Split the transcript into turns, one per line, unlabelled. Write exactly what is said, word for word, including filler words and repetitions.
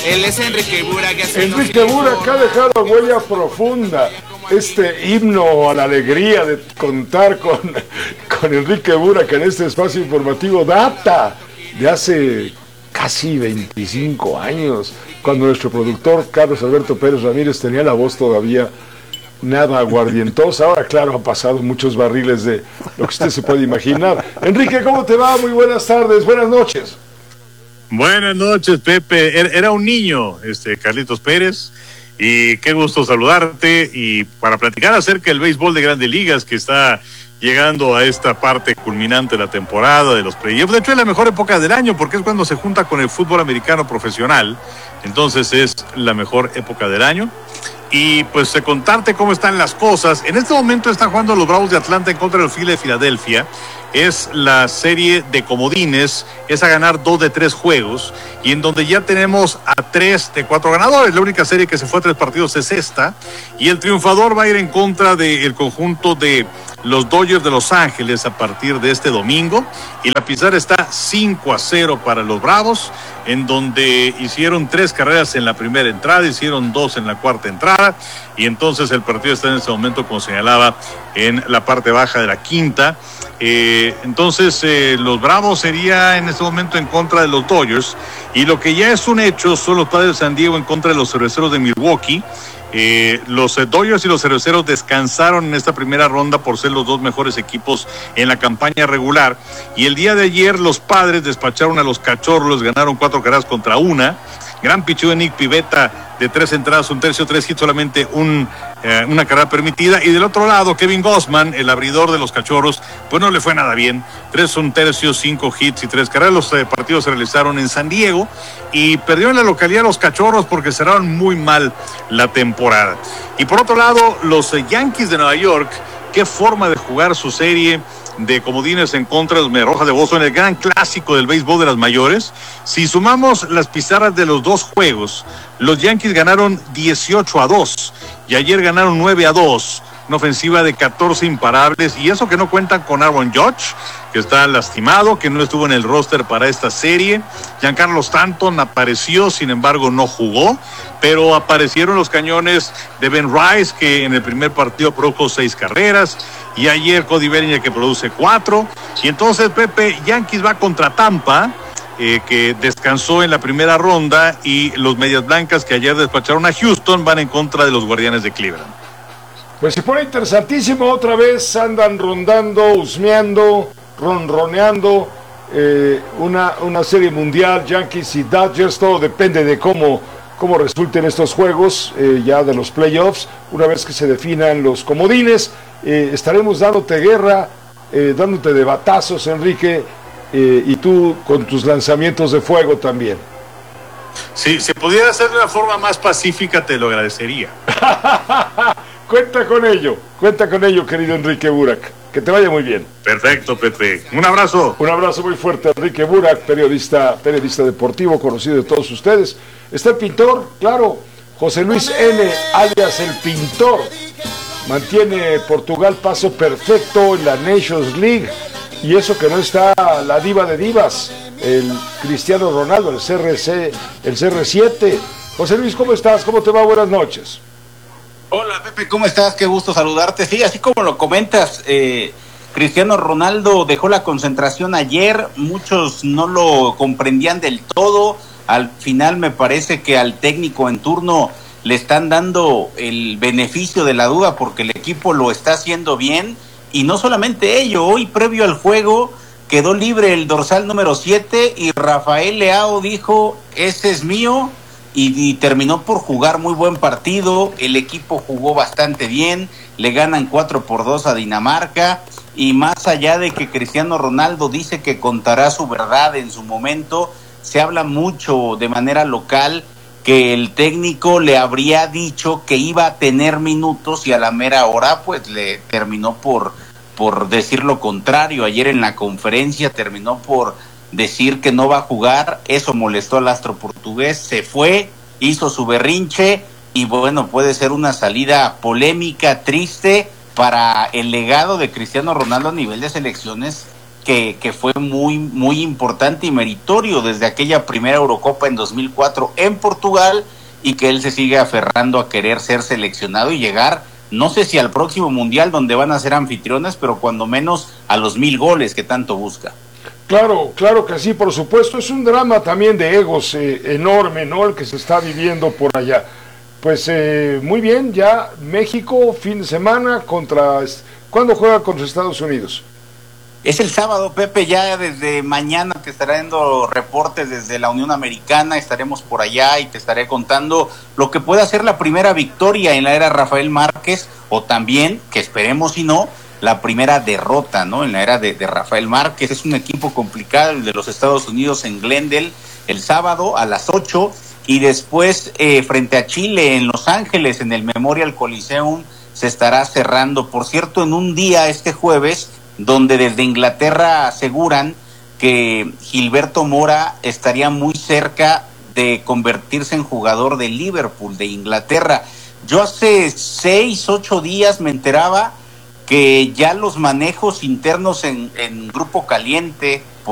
Él es Enrique Burak.
Enrique Burak ha dejado huella profunda. Este himno a la alegría de contar con, con Enrique Burak en este espacio informativo data de hace casi veinticinco años, cuando nuestro productor Carlos Alberto Pérez Ramírez tenía la voz todavía nada aguardientosa. Ahora, claro, han pasado muchos barriles de lo que usted se puede imaginar. Enrique, ¿cómo te va? Muy buenas tardes, buenas noches.
Buenas noches, Pepe. Era un niño, este Carlitos Pérez, y qué gusto saludarte y para platicar acerca del béisbol de Grandes Ligas que está llegando a esta parte culminante de la temporada de los playoffs. De hecho, es la mejor época del año porque es cuando se junta con el fútbol americano profesional. Entonces es la mejor época del año. Y pues contarte cómo están las cosas. En este momento están jugando los Bravos de Atlanta en contra de los Phillies de Filadelfia. Es la serie de comodines, es a ganar dos de tres juegos, y en donde ya tenemos a tres de cuatro ganadores. La única serie que se fue a tres partidos es esta, y el triunfador va a ir en contra del conjunto de los Dodgers de Los Ángeles a partir de este domingo, y la pizarra está cinco a cero para los Bravos, en donde hicieron tres carreras en la primera entrada, hicieron dos en la cuarta entrada, y entonces el partido está en este momento, como señalaba, en la parte baja de la quinta. Eh, entonces eh, los Bravos sería en este momento en contra de los Dodgers, y lo que ya es un hecho son los Padres de San Diego en contra de los Cerveceros de Milwaukee. Eh, los eh, Dodgers y los Cerveceros descansaron en esta primera ronda por ser los dos mejores equipos en la campaña regular, y el día de ayer los Padres despacharon a los Cachorros, ganaron cuatro carreras contra una. Gran picheo de Nick Pivetta de tres entradas, un tercio, tres hits, solamente un, eh, una carrera permitida. Y del otro lado, Kevin Gausman, el abridor de los Cachorros, pues no le fue nada bien. Tres, un tercio, cinco hits y tres carreras. Los eh, partidos se realizaron en San Diego y perdió en la localidad los Cachorros porque cerraron muy mal la temporada. Y por otro lado, los eh, Yankees de Nueva York, qué forma de jugar su serie de comodines en contra de los Medias Rojas de Boston, el gran clásico del béisbol de las mayores. Si sumamos las pizarras de los dos juegos, los Yankees ganaron dieciocho a dos y ayer ganaron nueve a dos, una ofensiva de catorce imparables, y eso que no cuentan con Aaron Judge, que está lastimado, que no estuvo en el roster para esta serie. Giancarlo Stanton apareció, sin embargo no jugó, pero aparecieron los cañones de Ben Rice, que en el primer partido produjo seis carreras, y ayer Cody Bellinger, que produce cuatro. Y entonces, Pepe, Yankees va contra Tampa, eh, que descansó en la primera ronda, y los Medias Blancas, que ayer despacharon a Houston, van en contra de los Guardianes de Cleveland.
Pues se pone interesantísimo. Otra vez andan rondando, husmeando, ronroneando eh, una, una serie mundial, Yankees y Dodgers. Todo depende de cómo, cómo resulten estos juegos eh, ya de los playoffs. Una vez que se definan los comodines, eh, estaremos dándote guerra, eh, dándote de batazos, Enrique, eh, y tú con tus lanzamientos de fuego también.
Si se pudiera hacer de una forma más pacífica, te lo agradecería.
Cuenta con ello, cuenta con ello, querido Enrique Burak. Que te vaya muy bien.
Perfecto, Pepe. Un abrazo.
Un abrazo muy fuerte a Enrique Burak, periodista, periodista deportivo, conocido de todos ustedes. Está el pintor, claro, José Luis N., alias el Pintor. Mantiene Portugal paso perfecto en la Nations League. Y eso que no está la diva de divas, el Cristiano Ronaldo, el C R C, el C R siete. José Luis, ¿cómo estás? ¿Cómo te va? Buenas noches.
Hola Pepe, ¿cómo estás? Qué gusto saludarte. Sí, así como lo comentas, eh, Cristiano Ronaldo dejó la concentración ayer, muchos no lo comprendían del todo. Al final me parece que al técnico en turno le están dando el beneficio de la duda porque el equipo lo está haciendo bien, y no solamente ello, hoy previo al juego quedó libre el dorsal número siete y Rafael Leao dijo, ese es mío. Y, y terminó por jugar muy buen partido. El equipo jugó bastante bien, le ganan cuatro por dos a Dinamarca, y más allá de que Cristiano Ronaldo dice que contará su verdad en su momento, se habla mucho de manera local que el técnico le habría dicho que iba a tener minutos y a la mera hora pues le terminó por, por decir lo contrario. Ayer en la conferencia terminó por decir que no va a jugar. Eso molestó al astro portugués, se fue, hizo su berrinche, y bueno, puede ser una salida polémica, triste para el legado de Cristiano Ronaldo a nivel de selecciones que, que fue muy, muy importante y meritorio desde aquella primera Eurocopa en dos mil cuatro en Portugal, y que él se sigue aferrando a querer ser seleccionado y llegar, no sé si al próximo Mundial donde van a ser anfitriones, pero cuando menos a los mil goles que tanto busca.
Claro, claro que sí, por supuesto. Es un drama también de egos eh, enorme, ¿no? El que se está viviendo por allá. Pues eh, muy bien, ya México, fin de semana contra... ¿Cuándo juega contra Estados Unidos?
Es el sábado, Pepe, ya desde mañana te estaré dando reportes desde la Unión Americana, estaremos por allá y te estaré contando lo que pueda ser la primera victoria en la era Rafael Márquez, o también, que esperemos si no, la primera derrota, ¿no? En la era de, de Rafael Márquez. Es un equipo complicado, el de los Estados Unidos en Glendale, el sábado a las ocho, y después eh, frente a Chile en Los Ángeles, en el Memorial Coliseum, se estará cerrando, por cierto, en un día este jueves, donde desde Inglaterra aseguran que Gilberto Mora estaría muy cerca de convertirse en jugador de Liverpool, de Inglaterra. Yo hace seis, ocho días me enteraba que ya los manejos internos en, en Grupo Caliente